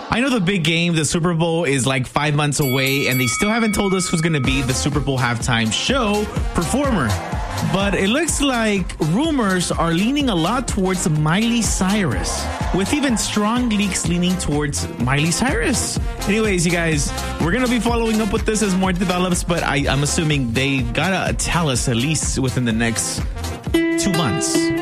I know the big game, the Super Bowl, is like 5 months away, and they still haven't told us who's going to be the Super Bowl halftime show performer. But it looks like rumors are leaning a lot towards Miley Cyrus, with even strong leaks leaning towards Miley Cyrus. Anyways, you guys, we're going to be following up with this as more develops, but I'm assuming they got to tell us at least within the next 2 months.